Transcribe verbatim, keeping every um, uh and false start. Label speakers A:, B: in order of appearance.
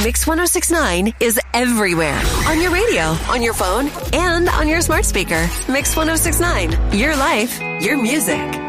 A: Mix one oh six point nine is everywhere. On your radio, on your phone, and on your smart speaker. Mix one oh six point nine. Your life, your music.